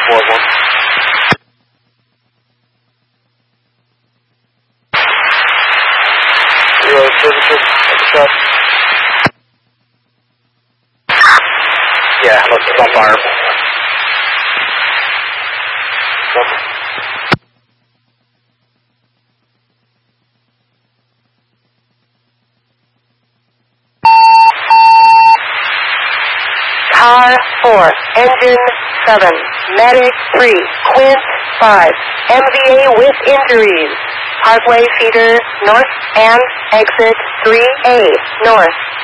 4-1. Services, shot. Yeah, let's on fire. Car 4, engine 7, medic 3, Quint 5, MVA with injuries. Parkway feeder north and exit 3A north.